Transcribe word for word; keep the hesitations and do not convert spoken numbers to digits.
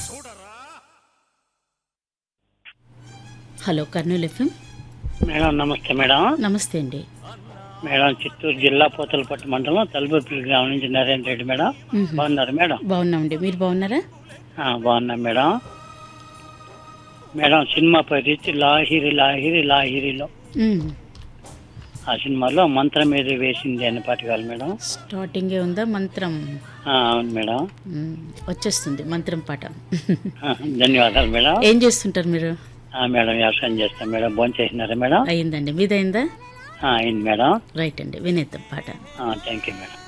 Hello Kurnool FM. Madam నమస్తే madam. నమస్తే అండి. మేడం చిత్తూరు జిల్లా పోతలపట్టు మండలం తలుపుపల్లి గ్రామం నుంచి నరేంద్ర రెడ్డి మేడం. మ్మ్. బాగున్నారు మేడం? బాగున్నామండి, మీరు బాగున్నారా? ఆ, బాగున్నాం మేడం. మేడం సినిమా పరిస్థితి లాహిరి లాహిరి లాహిరిలో మ్మ్. ఆ సినిమాలో మంత్రం మీద వేసింది అనే పాట కాదు మేడం. స్టార్టింగే ఉందా మంత్రం? ఆ, అవును మేడం. మ్మ్. వచ్చేస్తుంది మంత్రం పాట. ఆ, ధన్యవాదాలు మేడం. ఏం చేస్తుంటారు మీరు? ఆ, మేడం వ్యవసాయం చేస్తాం మేడం. భోజనం చేసినారా మేడం? అయిందండి, మీదైందా? ఆ, అయింది మేడం. రైట్ అండి, వినేద్దాం పాట. Thank you madam.